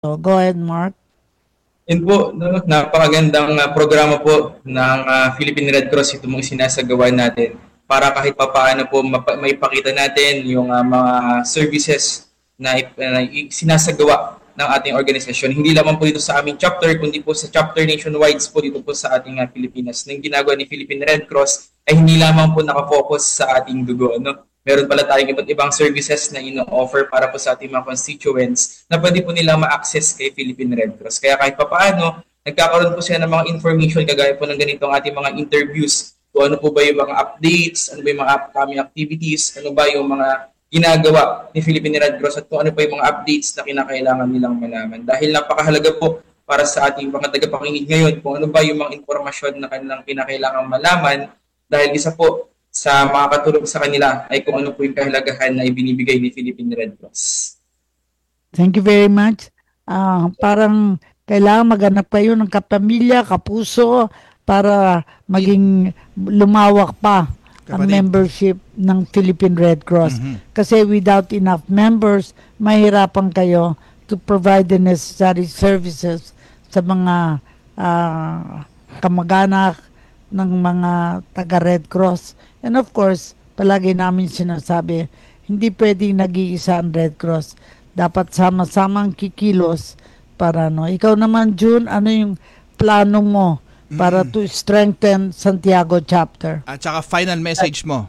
So, go ahead, Mark. Yun po, no, napakagandang programa po ng Philippine Red Cross itong mga sinasagawa natin para kahit papaano po maipakita natin yung mga services na sinasagawa ng ating organisasyon. Hindi lamang po dito sa aming chapter, kundi po sa chapter nationwide po dito po sa ating Pilipinas. Na yung ginagawa ni Philippine Red Cross ay hindi lamang po nakafocus sa ating dugo. Ano? Meron pala tayong iba't ibang services na ino-offer para po sa ating mga constituents na pwede po nila ma-access kay Philippine Red Cross. Kaya kahit papaano, nagkakaroon po siya ng mga information kagaya po ng ganitong ating mga interviews. Kung ano po ba yung mga updates, ano ba yung mga upcoming activities, ano ba yung mga ginagawa ni Philippine Red Cross at kung ano pa yung mga updates na kinakailangan nilang malaman. Dahil napakahalaga po para sa ating mga tagapakinig ngayon kung ano ba yung mga informasyon na kanilang kinakailangan malaman dahil isa po sa makakatulong sa kanila ay kung ano po yung kahalagahan na ibinibigay ni Philippine Red Cross. Thank you very much. Parang kailangan maghanap kayo ng kapamilya, kapuso, para maging lumawak pa ang membership ng Philippine Red Cross. Kasi without enough members, mahirapan kayo to provide the necessary services sa mga kamag-anak ng mga taga-Red Cross. And of course, palagi namin sinasabi, hindi pwedeng nag-iisa ang Red Cross. Dapat sama-samang kikilos para Ikaw naman, June, ano yung plano mo para to strengthen Santiago chapter? At saka final message mo.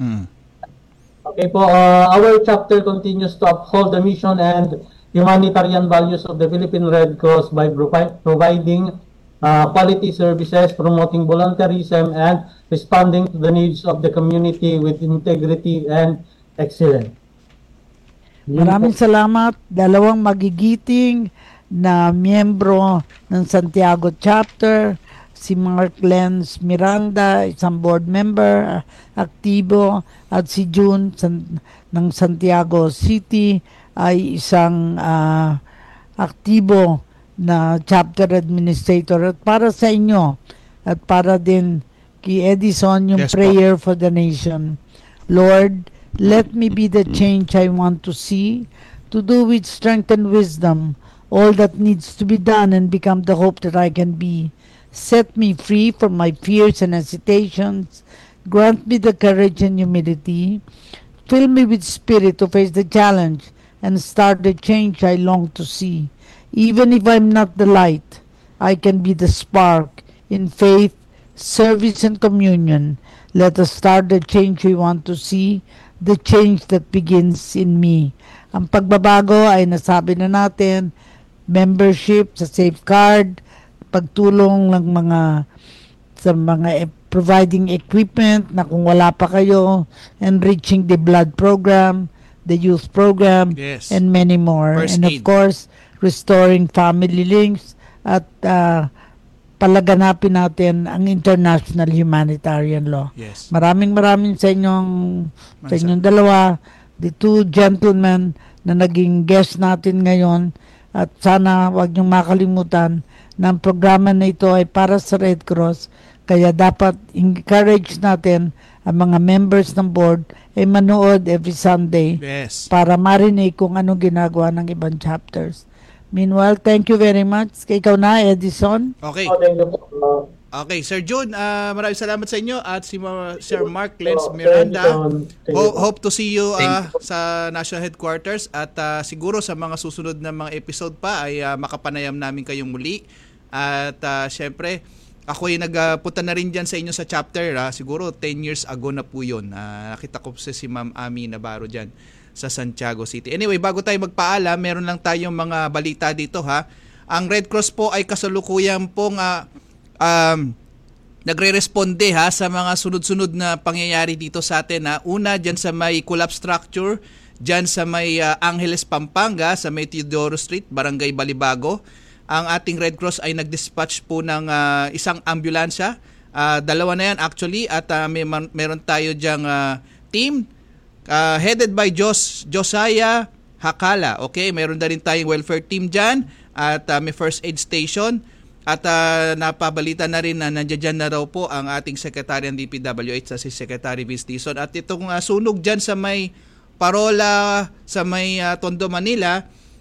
Okay po, our chapter continues to uphold the mission and humanitarian values of the Philippine Red Cross by providing quality services, promoting volunteerism, and responding to the needs of the community with integrity and excellence. Maraming salamat. Dalawang magigiting na miyembro ng Santiago chapter, si Mark Lenz Miranda, isang board member aktibo, at si June ng Santiago City ay isang aktibo na chapter administrator. At para sa inyo at para din kay Edison yung prayer for the nation. Lord, let me be the change I want to see, to do with strength and wisdom all that needs to be done and become the hope that I can be. Set me free from my fears and hesitations. Grant me the courage and humility. Fill me with spirit to face the challenge and start the change I long to see. Even if I'm not the light, I can be the spark in faith, service, and communion. Let us start the change we want to see, the change that begins in me. Ang pagbabago ay nasabi na natin, membership sa Safeguard, pagtulong ng providing equipment na kung wala pa kayo, enriching the blood program, the youth program, and many more. First and aid. Of course, restoring family links at palaganapin natin ang international humanitarian law. Yes. Maraming sa inyong dalawa, the two gentlemen na naging guest natin ngayon, at sana wag niyong makalimutan na ang programa na ito ay para sa Red Cross, kaya dapat encourage natin ang mga members ng board ay manood every Sunday para marinig kung anong ginagawa ng ibang chapters. Meanwhile, thank you very much. Ikaw na, Edison. Okay. Okay, Sir June, maraming salamat sa inyo at si Sir Mark Lenz Miranda. Hope to see you sa National Headquarters at siguro sa mga susunod na mga episode pa ay makapanayam namin kayong muli. At syempre, ako ay nagpunta na rin dyan sa inyo sa chapter. Siguro 10 years ago na po yun. Nakita ko si Ma'am Ami Navarro dyan sa Santiago City. Anyway, bago tayo magpaalam, meron lang tayong mga balita dito ha. Ang Red Cross po ay kasalukuyan pong nagre-responde ha sa mga sunod-sunod na pangyayari dito sa atin ha. Una dyan sa may collapse structure, dyan sa may Angeles, Pampanga, sa may Teodoro Street, Barangay Balibago. Ang ating Red Cross ay nag-dispatch po ng isang ambulansya. Dalawa na yan actually at meron tayo dyang team headed by Josiah Hakala. Okay, meron na rin tayong welfare team dyan at may first aid station. At napabalita na rin na nandiyan na raw po ang ating Secretary ng DPWH sa si Secretary Vince Dizon. At itong sunog dyan sa may Parola, sa may Tondo, Manila,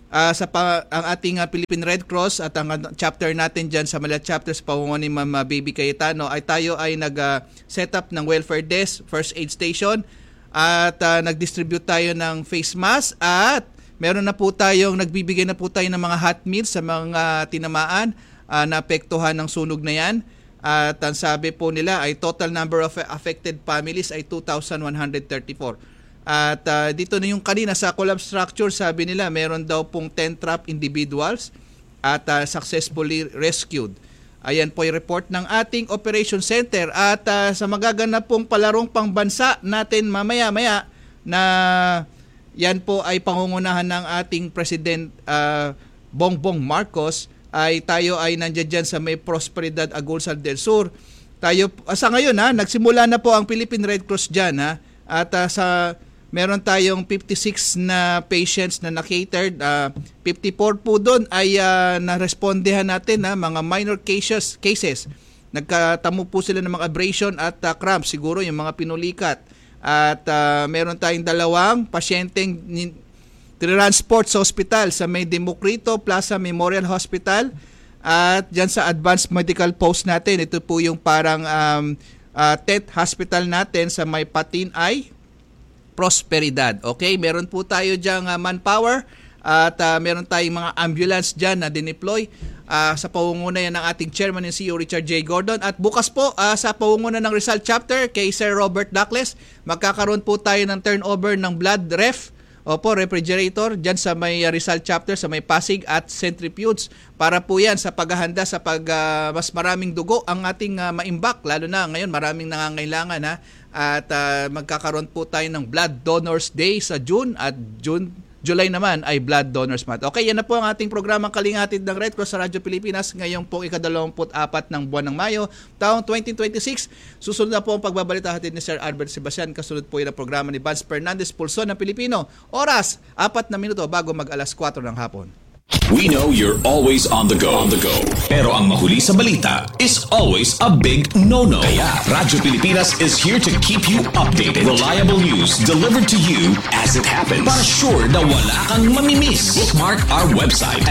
ang ating Philippine Red Cross at ang chapter natin dyan sa Malaya chapter sa pamumuno ni Ma'am Baby Cayetano ay tayo ay nag-set up ng welfare desk, first aid station at nag-distribute tayo ng face mask at meron na po tayong nagbibigay na po tayo ng mga hot meals sa mga tinamaan na apektuhan ng sunog na yan. At ang sabi po nila ay total number of affected families ay 2,134. At dito na yung kanina sa collapse structure, sabi nila meron daw pong 10 trapped individuals at successfully rescued. Ayan po yung report ng ating Operation Center. At sa magaganap pong palarong pangbansa natin mamaya-maya na yan po ay pangungunahan ng ating President Bongbong Marcos, ay tayo ay nandiyan dyan sa may Prosperidad Agulsal del Sur. Tayo sa ngayon nagsimula na po ang Philippine Red Cross dyan at meron tayong 56 na patients na na-catered. 54 po doon ay na-respondehan natin mga minor cases. Nagkatamo po sila ng mga abrasion at cramps, siguro yung mga pinulikat. At meron tayong 2 pasyenteng transport sa hospital sa may Democrito Plaza Memorial Hospital at dyan sa advanced medical post natin. Ito po yung parang 10th hospital natin sa may Patinay, Prosperidad. Okay, meron po tayo dyang manpower at meron tayong mga ambulance dyan na dineploy sa pangunguna yan ng ating Chairman and CEO Richard J. Gordon. At bukas po sa pangunguna ng Rizal Chapter kay Sir Robert Dacles, magkakaroon po tayo ng turnover ng blood ref, refrigerator dyan sa may Rizal Chapter, sa may Pasig at centrifuges para po yan sa paghahanda sa mas maraming dugo ang ating maimbak, lalo na ngayon maraming nangangailangan at magkakaroon po tayo ng Blood Donors Day sa June at July naman ay Blood Donors Month. Okay, yan na po ang ating programang Kalingatid ng Red Cross sa Radyo Pilipinas ngayong po ika-24 ng buwan ng Mayo, taong 2026. Susunod na po ang pagbabalita hatid ni Sir Albert Sebastian. Kasunod po yung programa ni Vance Fernandez, Pulso ng Pilipino. Oras, 4 na minuto bago mag-alas 4 ng hapon. We know you're always on the go. Pero ang mahuli sa balita is always a big no-no. Kaya Radyo Pilipinas is here to keep you updated. Reliable news delivered to you as it happens. Para sure na wala kang mamimiss. Bookmark our website